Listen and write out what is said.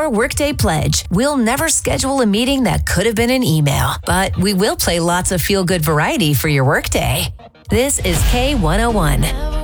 our Workday Pledge. We'll never schedule a meeting that could have been an email, but we will play lots of feel-good variety for your workday. This is K101.